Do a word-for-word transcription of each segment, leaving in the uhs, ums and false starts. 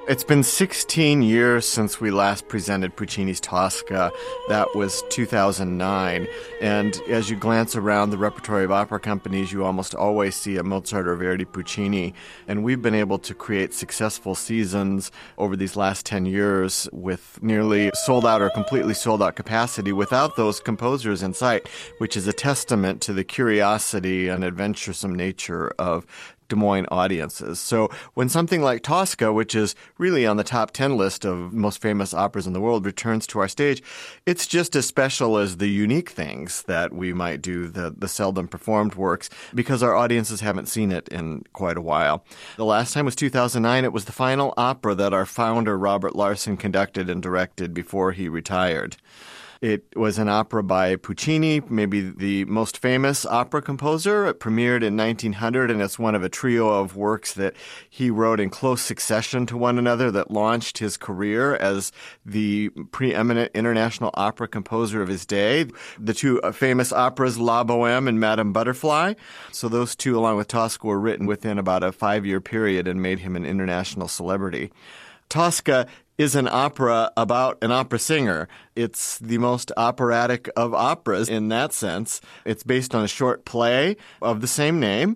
It's been sixteen years since we last presented Puccini's Tosca. That was two thousand nine. And as you glance around the repertory of opera companies, you almost always see a Mozart or Verdi Puccini. And we've been able to create successful seasons over these last ten years with nearly sold out or completely sold out capacity without those composers in sight, which is a testament to the curiosity and adventuresome nature of Des Moines audiences. So when something like Tosca, which is really on the top ten list of most famous operas in the world, returns to our stage, it's just as special as the unique things that we might do, the, the seldom performed works, because our audiences haven't seen it in quite a while. The last time was two thousand nine. It was the final opera that our founder, Robert Larson, conducted and directed before he retired. It was an opera by Puccini, maybe the most famous opera composer. It premiered in nineteen hundred, and it's one of a trio of works that he wrote in close succession to one another that launched his career as the preeminent international opera composer of his day. The two famous operas, La Bohème and Madame Butterfly. So those two, along with Tosca, were written within about a five-year period and made him an international celebrity. Tosca is an opera about an opera singer. It's the most operatic of operas in that sense. It's based on a short play of the same name,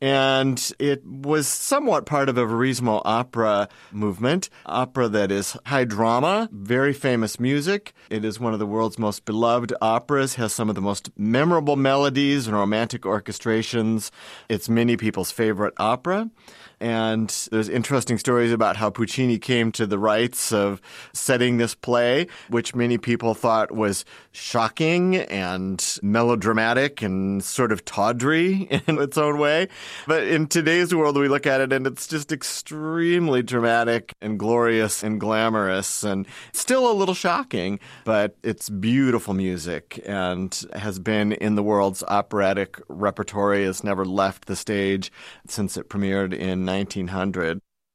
and it was somewhat part of a Verismo opera movement, opera that is high drama, very famous music. It is one of the world's most beloved operas, has some of the most memorable melodies and romantic orchestrations. It's many people's favorite opera. And there's interesting stories about how Puccini came to the rights of setting this play, which many people thought was shocking and melodramatic and sort of tawdry in its own way. But in today's world, we look at it and it's just extremely dramatic and glorious and glamorous and still a little shocking, but it's beautiful music and has been in the world's operatic repertory, has never left the stage since it premiered in nineteen hundred.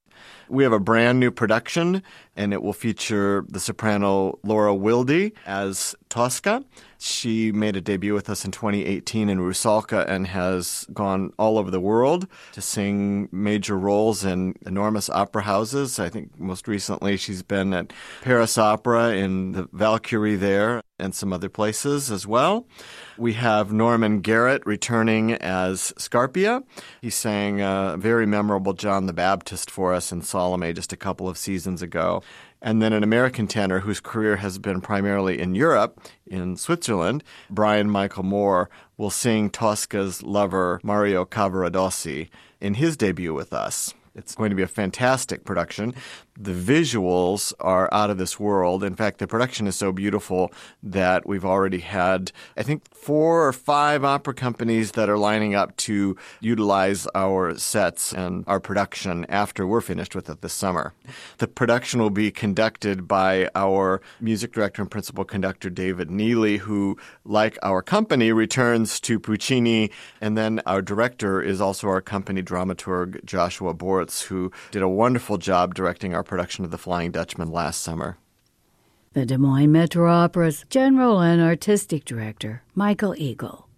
We have a brand new production, and it will feature the soprano Laura Wilde as Tosca. She made a debut with us in twenty eighteen in Rusalka and has gone all over the world to sing major roles in enormous opera houses. I think most recently she's been at Paris Opera in the Valkyrie there and some other places as well. We have Norman Garrett returning as Scarpia. He sang a very memorable John the Baptist for us in Salome just a couple of seasons ago. And then an American tenor whose career has been primarily in Europe, in Switzerland, Brian Michael Moore, will sing Tosca's lover, Mario Cavaradossi, in his debut with us. It's going to be a fantastic production. The visuals are out of this world. In fact, the production is so beautiful that we've already had, I think, four or five opera companies that are lining up to utilize our sets and our production after we're finished with it this summer. The production will be conducted by our music director and principal conductor, David Neely, who, like our company, returns to Puccini. And then our director is also our company dramaturg, Joshua Bortz, who did a wonderful job directing our production of The Flying Dutchman last summer. The Des Moines Metro Opera's general and artistic director, Michael Eagle.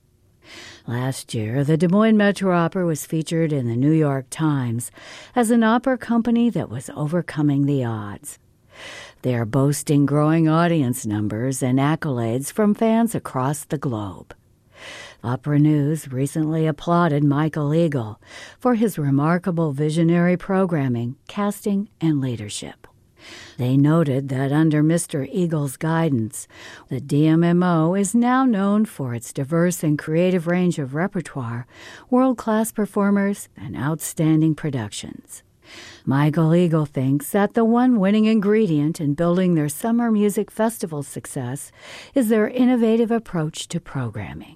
Last year, the Des Moines Metro Opera was featured in the New York Times as an opera company that was overcoming the odds. They are boasting growing audience numbers and accolades from fans across the globe. Opera News recently applauded Michael Eagle for his remarkable visionary programming, casting, and leadership. They noted that under Mister Eagle's guidance, the D M M O is now known for its diverse and creative range of repertoire, world-class performers, and outstanding productions. Michael Eagle thinks that the one winning ingredient in building their Summer Music Festival success is their innovative approach to programming.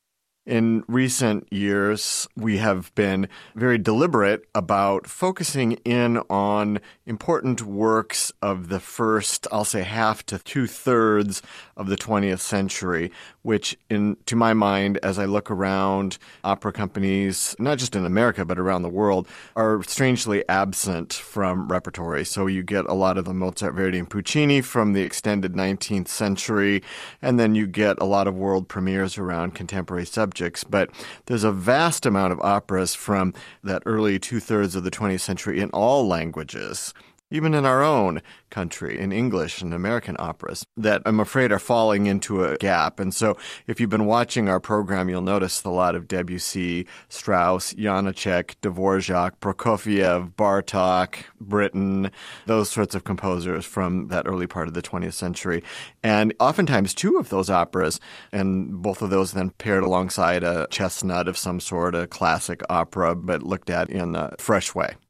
In recent years, we have been very deliberate about focusing in on important works of the first, I'll say, half to two-thirds of the twentieth century, which, in to my mind, as I look around opera companies, not just in America, but around the world, are strangely absent from repertory. So you get a lot of the Mozart, Verdi, and Puccini from the extended nineteenth century, and then you get a lot of world premieres around contemporary subjects. But there's a vast amount of operas from that early two-thirds of the twentieth century in all languages. even in our own country, in English and American operas, that I'm afraid are falling into a gap. And so if you've been watching our program, you'll notice a lot of Debussy, Strauss, Janacek, Dvorak, Prokofiev, Bartok, Britten, those sorts of composers from that early part of the twentieth century. And oftentimes two of those operas, and both of those then paired alongside a chestnut of some sort, a classic opera, but looked at in a fresh way.